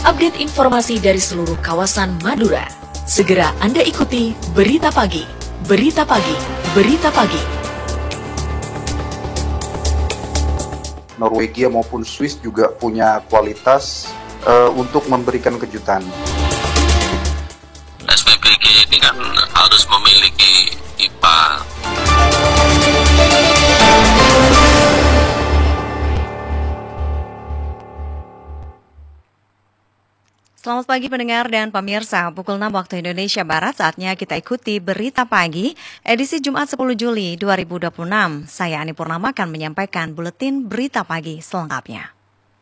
update informasi dari seluruh kawasan Madura. Segera Anda ikuti Berita Pagi, Berita Pagi, Berita Pagi. Norwegia maupun Swiss juga punya kualitas untuk memberikan kejutan. SPBG ini kan harus memiliki IPA. Selamat pagi pendengar dan pemirsa, pukul 6 waktu Indonesia Barat, saatnya kita ikuti Berita Pagi, edisi Jumat 10 Juli 2026. Saya Ani Purnama akan menyampaikan buletin Berita Pagi selengkapnya.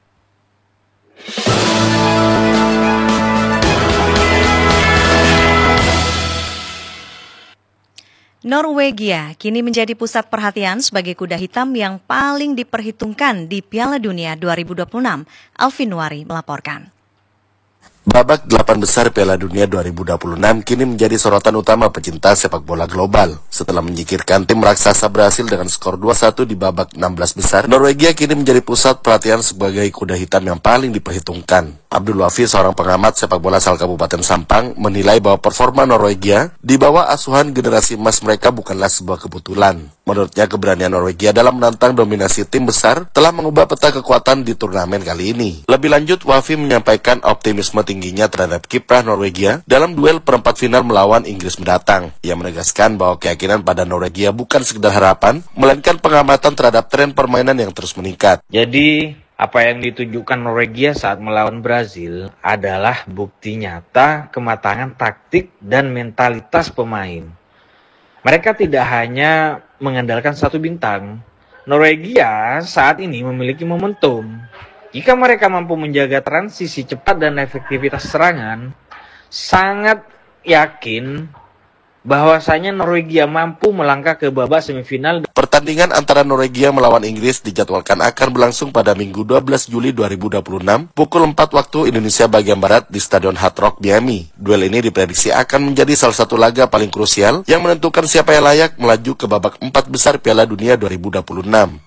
Norwegia kini menjadi pusat perhatian sebagai kuda hitam yang paling diperhitungkan di Piala Dunia 2026. Alvin Nuari melaporkan. Babak 8 besar Piala Dunia 2026 kini menjadi sorotan utama pecinta sepak bola global. Setelah menyingkirkan tim raksasa Brasil dengan skor 2-1 di babak 16 besar, Norwegia kini menjadi pusat perhatian sebagai kuda hitam yang paling diperhitungkan. Abdul Wafi, seorang pengamat sepak bola asal Kabupaten Sampang, menilai bahwa performa Norwegia di bawah asuhan generasi emas mereka bukanlah sebuah kebetulan. Menurutnya, keberanian Norwegia dalam menantang dominasi tim besar telah mengubah peta kekuatan di turnamen kali ini. Lebih lanjut, Wafi menyampaikan optimisme tingginya terhadap kiprah Norwegia dalam duel perempat final melawan Inggris mendatang. Ia menegaskan bahwa keyakinan pada Norwegia bukan sekedar harapan, melainkan pengamatan terhadap tren permainan yang terus meningkat. Jadi, apa yang ditunjukkan Norwegia saat melawan Brazil adalah bukti nyata kematangan taktik dan mentalitas pemain. Mereka tidak hanya mengandalkan satu bintang. Norwegia saat ini memiliki momentum. Jika mereka mampu menjaga transisi cepat dan efektivitas serangan, sangat yakin bahwasanya Norwegia mampu melangkah ke babak semifinal. Pertandingan antara Norwegia melawan Inggris dijadwalkan akan berlangsung pada Minggu 12 Juli 2026 pukul 4 waktu Indonesia bagian Barat di Stadion Hard Rock Miami. Duel ini diprediksi akan menjadi salah satu laga paling krusial yang menentukan siapa yang layak melaju ke babak 4 besar Piala Dunia 2026.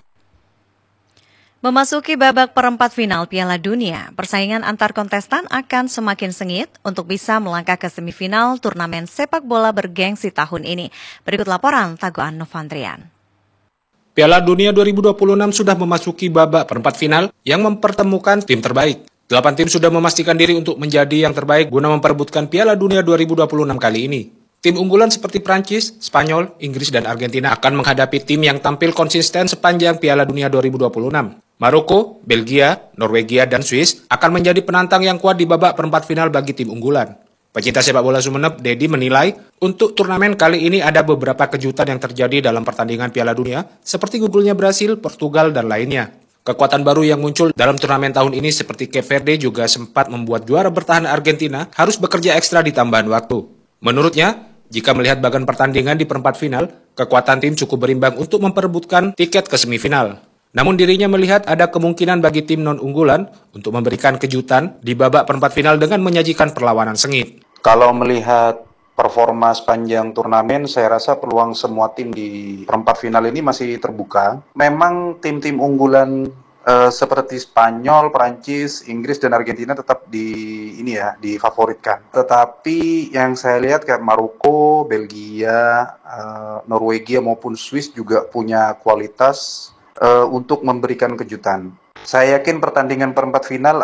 Memasuki babak perempat final Piala Dunia, persaingan antar kontestan akan semakin sengit untuk bisa melangkah ke semifinal turnamen sepak bola bergengsi tahun ini. Berikut laporan Taguan Novantrian. Piala Dunia 2026 sudah memasuki babak perempat final yang mempertemukan tim terbaik. 8 tim sudah memastikan diri untuk menjadi yang terbaik guna memperebutkan Piala Dunia 2026 kali ini. Tim unggulan seperti Prancis, Spanyol, Inggris, dan Argentina akan menghadapi tim yang tampil konsisten sepanjang Piala Dunia 2026. Maroko, Belgia, Norwegia, dan Swiss akan menjadi penantang yang kuat di babak perempat final bagi tim unggulan. Pecinta sepak bola Sumeneb, Dedi, menilai untuk turnamen kali ini ada beberapa kejutan yang terjadi dalam pertandingan Piala Dunia, seperti gugulnya Brasil, Portugal, dan lainnya. Kekuatan baru yang muncul dalam turnamen tahun ini seperti Cape Verde juga sempat membuat juara bertahan Argentina harus bekerja ekstra di tambahan waktu. Menurutnya, jika melihat bagan pertandingan di perempat final, kekuatan tim cukup berimbang untuk memperebutkan tiket ke semifinal. Namun dirinya melihat ada kemungkinan bagi tim non-unggulan untuk memberikan kejutan di babak perempat final dengan menyajikan perlawanan sengit. Kalau melihat performa sepanjang turnamen, saya rasa peluang semua tim di perempat final ini masih terbuka. Memang tim-tim unggulan seperti Spanyol, Prancis, Inggris, dan Argentina tetap difavoritkan. Tetapi yang saya lihat kayak Maroko, Belgia, Norwegia maupun Swiss juga punya kualitas untuk memberikan kejutan. Saya yakin pertandingan perempat final